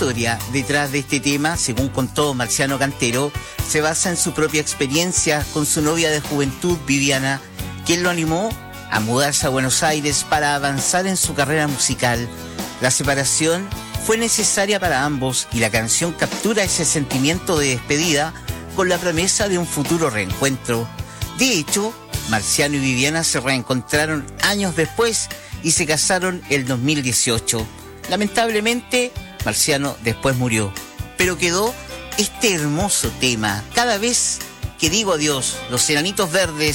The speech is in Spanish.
historia detrás de este tema, según contó Marciano Cantero, se basa en su propia experiencia con su novia de juventud, Viviana, quien lo animó a mudarse a Buenos Aires para avanzar en su carrera musical. La separación fue necesaria para ambos y la canción captura ese sentimiento de despedida con la promesa de un futuro reencuentro. De hecho, Marciano y Viviana se reencontraron años después y se casaron el 2018. Lamentablemente, Marciano después murió, pero quedó este hermoso tema. Cada vez que digo adiós, los Enanitos Verdes